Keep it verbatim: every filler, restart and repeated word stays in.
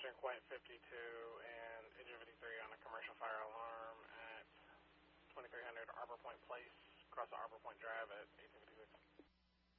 Sergeant White fifty-two and Agent fifty-three on a commercial fire alarm at twenty-three hundred Arbor Point Place, across the Arbor Point Drive at eighteen